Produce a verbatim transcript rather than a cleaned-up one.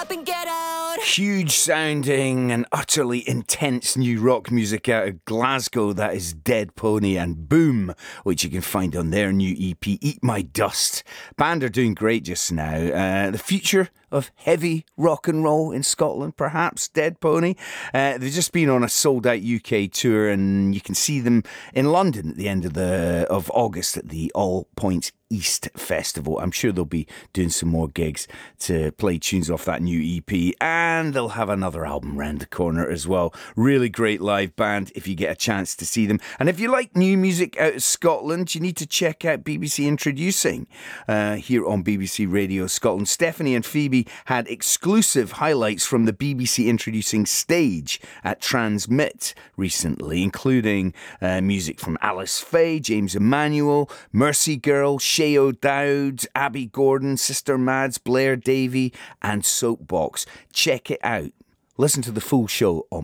up and get out. Huge sounding and utterly intense new rock music out of Glasgow. That is Dead Pony and Boom, which you can find on their new E P, Eat My Dust. Band are doing great just now. Uh, the future of heavy rock and roll in Scotland, perhaps, Dead Pony. Uh, they've just been on a sold-out U K tour, and you can see them in London at the end of the of August at the All Points East Festival. I'm sure they'll be doing some more gigs to play tunes off that new E P, and they'll have another album round the corner as well. Really great live band if you get a chance to see them. And if you like new music out of Scotland, you need to check out B B C Introducing uh, here on B B C Radio Scotland. Stephanie and Phoebe had exclusive highlights from the B B C Introducing stage at Transmit recently, including uh, music from Alice Faye, James Emanuel, Mercy Girl, Shay O'Dowd, Abby Gordon, Sister Mads, Blair Davey and Soapbox. Check it out. Listen to the full show on